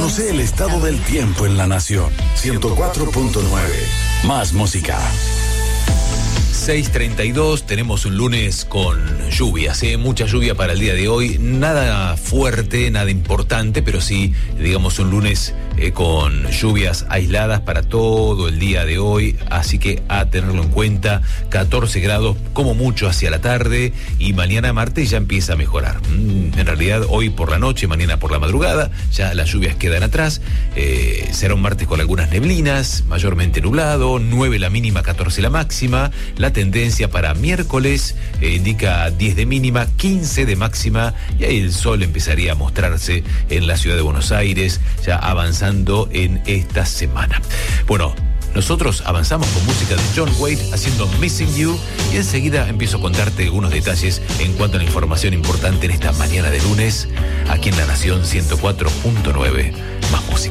Conoce el estado del tiempo en la nación. 104.9. Más música. 6:32, tenemos un lunes con lluvias, mucha lluvia para el día de hoy, nada fuerte, nada importante, pero sí, digamos, un lunes con lluvias aisladas para todo el día de hoy, así que a tenerlo en cuenta. 14 grados como mucho hacia la tarde, y mañana martes ya empieza a mejorar. En realidad hoy por la noche, mañana por la madrugada, ya las lluvias quedan atrás. Será un martes con algunas neblinas, mayormente nublado, 9 la mínima, 14 la máxima. La tendencia para miércoles indica 10 de mínima, 15 de máxima, y ahí el sol empezaría a mostrarse en la ciudad de Buenos Aires, ya avanzando en esta semana. Bueno, nosotros avanzamos con música de John Waite haciendo Missing You, y enseguida empiezo a contarte algunos detalles en cuanto a la información importante en esta mañana de lunes, aquí en La Nación 104.9. Más música.